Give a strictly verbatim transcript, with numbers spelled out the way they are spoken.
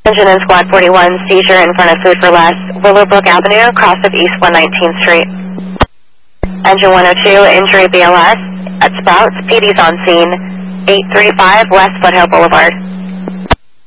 Engine in Squad forty-one, seizure in front of Food for Less, Willowbrook Avenue, cross of East one nineteenth Street. Engine one oh two, injury B L S at Sprouts, P D's on scene, eight thirty-five West Foothill Boulevard.